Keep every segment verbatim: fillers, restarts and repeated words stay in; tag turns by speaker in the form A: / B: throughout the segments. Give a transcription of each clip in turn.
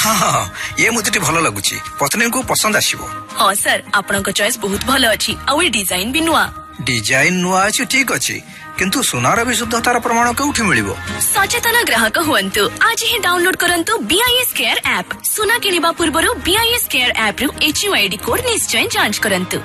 A: हाँ हाँ ये मुझे भल लगुच पत्नी को पसंद आसीबो।
B: हाँ सर आपनका चॉइस बहुत भल अछि आ ए डिजाइन भी नुआ
A: डिजाइन नुआ अछि ठीक अछि किंतु सुनार विशुद्धतार प्रमाण केउठी मिलिबो।
B: सचेतन ग्राहक हुअन्तु आज ही डाउनलोड करंतु बीआईएस केयर ऐप। सुना किनिबा पूर्वरु बीआईएस केयर ऐप रु एचयूआईडी कोड निश्चय जांच करंतु।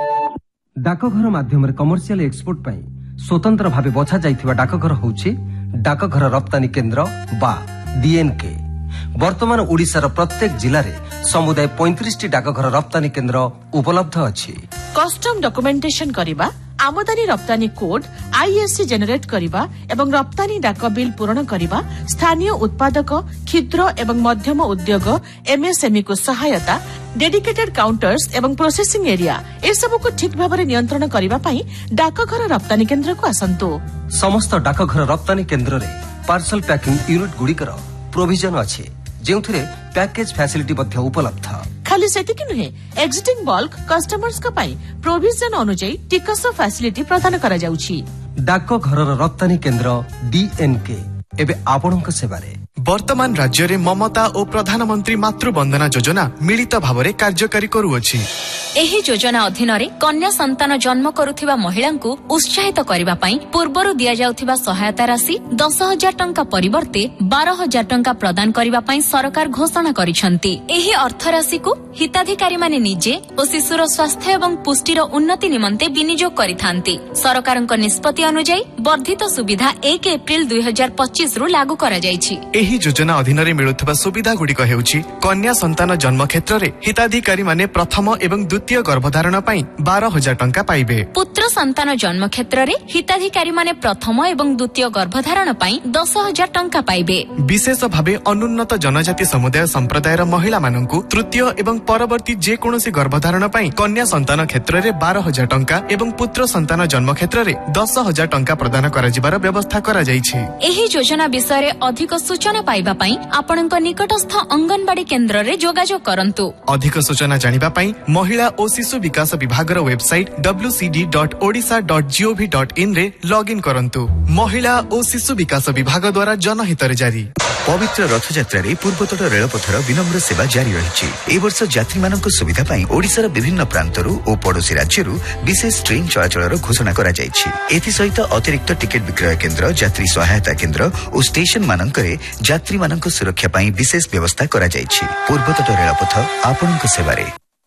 C: डाकघर माध्यम कमर्शियल एक्सपोर्ट पई स्वतंत्र भावे बछा जाइथिबा डाकघर होउछि डाकघर रप्तानी केंद्र बा डीएनके। वर्तमान ओडिशार प्रत्येक जिले में समुदाय पैंतीस टी डाकघर रप्तानी केंद्र उपलब्ध अछि।
D: कस्टम डॉक्यूमेंटेशन करिबा आमदानी रप्तानी कोड आईएससी जेनेरेट करिबा एवं रप्तानी डाक बिल पूरण करिबा स्थानीय उत्पादक क्षुद्र एवं मध्यम उद्योग एमएसएमई को सहायता डेडिकेटेड काउंटर्स एवं प्रोसेसिंग एरिया ए सब को ठीक भाव में नियंत्रण करिबा पई डाकघर रप्तानी केंद्र को आसंतु।
C: समस्त डाकघर रप्तानी केंद्र रे पार्सल पैकिंग यूनिट गुड़िकर प्रोविजन अछि जेउथिरे पैकेज फैसिलिटी मध्ये उपलब्ध।
D: खाली सेतिकी नुहे एग्जिटिंग बल्क कस्टमर्स का पई प्रोविजन अनुଯାयी टिकस फैसिलिटी प्रदान करा जाउछि।
C: डाकघर रप्तानी केंद्र डीएनके एबे आपणक सेवारे।
E: वर्तमान राज्य रे ममता और प्रधानमंत्री मातृवंदना योजना मिलित भावरे कार्यकारी करूअछि।
F: एही योजना अधीन रे कन्या संतान जन्म करुथिबा महिलांकु उत्साहित करिबा पई पूर्वरु दिया जाउथिबा सहायता राशि दस हजार टंका परिवर्ते बारह हजार टंका प्रदान करिबा पई सरकार घोषणा करिसंती। एही अर्थ राशि को हिताधिकारी माने निजे और शिशुर स्वास्थ्य एवं पुष्टिर उन्नति निमंते विनियोग करिथांती। सरकारक निष्पत्ति अनुଯାयी वर्धित सुविधा एक एप्रिल दुई हजार पच्चीस रु लागू करा जायछि।
E: एही योजना अधीन रे मिलुथिबा सुविधा गुड़िक हेउछि कन्या संतान जन्म क्षेत्र रे हिताधिकारी माने प्रथम एवं द्वितीय गर्भधारण पई बारह हजार टंका पाइबे।
F: पुत्र संतान जन्म क्षेत्र रे हिताधिकारी माने प्रथम एवं द्वितीय गर्भधारण पई दस हजार टंका पाइबे।
E: विशेष भावे अनुन्नत जनजाति समुदाय संप्रदायर महिला माननकु तृतीय एवं परवर्ती जे कोनोसी गर्भधारण पई कन्या संतान क्षेत्र रे बारह हजार टंका एवं पुत्र संतान जन्म क्षेत्र रे दस हजार टंका प्रदान करा जिबार व्यवस्था करा जायछि।
F: एही योजना विषय रे अधिक सूचना पाइबा पई आपणक निकटस्थ अंगनवाड़ी केंद्र रे जोगाजोग करंतु।
E: अधिक सूचना जानिबा पई महिला और शिशु विकास विभाग website W C D dot Odisha dot G O V dot in रे लॉगिन करंतु। महिला और शिशु विकास विभाग द्वारा जनहित रे जारी।
G: पवित्र रथयात्रा रे पूर्वतट रेलपथर विनम्र सेवा जारी रहिछि। ए वर्ष यात्री मानक सुविधा पई ओडिशार विभिन्न प्रांतरु और पड़ोसी राज्यरु विशेष ट्रेन चलाचलर घोषणा करा जायछि। एथि सहित अतिरिक्त टिकेट विक्रय केंद्र यात्री सहायता केंद्र और स्टेशन मानकरे यात्री मानक सुरक्षा पई विशेष व्यवस्था करा जायछि। पूर्वतट रेलपथ आपनक सेवारे।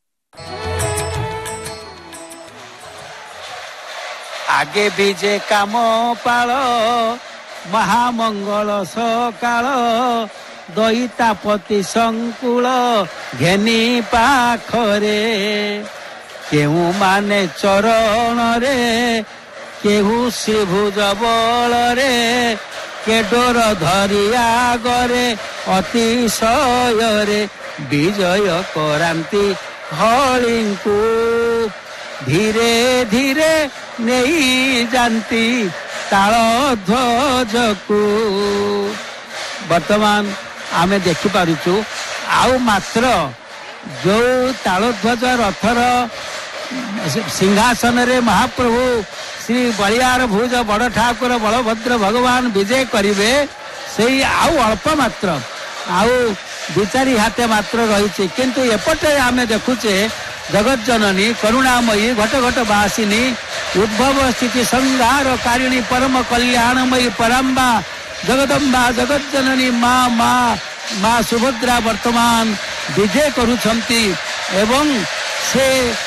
H: आगे बीजे काम पाल महामंगल सकाल दैतापति संकुल घेनी पाखरे केहू माने चरण रे केहू श्रीभुज बल रे के डोर धरिया गरे अतिशय रे विजय करांती हलिंकु धीरे धीरे नहीं जानती ताल ध्वजकु। वर्तमान आमे देखि पारुछु आउ मात्र जो ताल ध्वज रथर सिंहासन रे महाप्रभु श्री बलियार भुज बड़ ठाकुर बलभद्र भगवान विजय करिवे सेई आउ अल्प मात्र आउ विचारी हाथे मात्र रही। किंतु एपटे आमे देखुचे जगत जननी करुणामयी घट घट वासिनी उद्भव स्थिति संहार कारिणी परम कल्याणमयी परम्बा जगदम्बा जगत जननी माँ माँ माँ सुभद्रा वर्तमान विजय करुछंती एवं से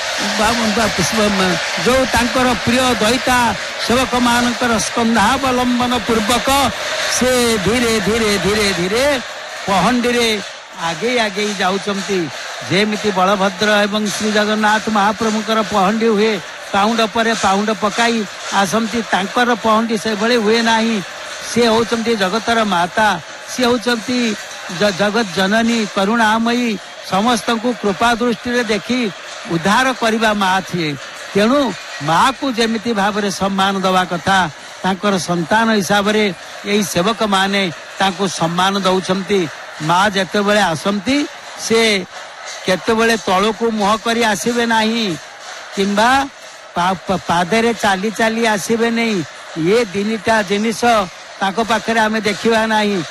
H: जो तांकर प्रिय दैता सेवक मानकर स्कंधावलंबन पूर्वक से धीरे धीरे धीरे धीरे पहंडी रे आगे आगे जाउछंती। जेमिति बलभद्र एवं श्री जगन्नाथ महाप्रभुकर पहंडी हुए पाउंड पर पाउंड पकाई आसंती तांकर पहंडी से भले हुए नाही। से होचंती जगतर माता से होचंती जगत जननी करुणामयी समस्त को कृपा दृष्टि रे देखी उद्धार करबा माँ थी। तेणु माँ को जेमिति भाव रे सम्मान दवा कथा तांकर संतान हिसाब रे यही सेवक माने तांको सम्मान दउछंती। माँ जेते बेले आसंती से केतेबेले तळको मुह करी आसीबे नाही किंबा पा, पा, पादरे चाली चाली आसीबे नहीं। ये दिनिटा जिनिस ताको पाखरे आमे देखिबा नाही।